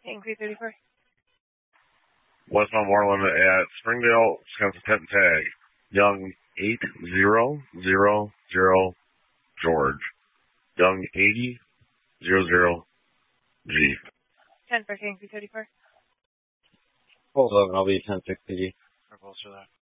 Angry 34. Westbound Moreland at Springdale, Wisconsin, Pet and Tag. Young 8000 George. Young 8000 G. 10 for Angry 34. Hold on, I'll be 1060G. For bolster that.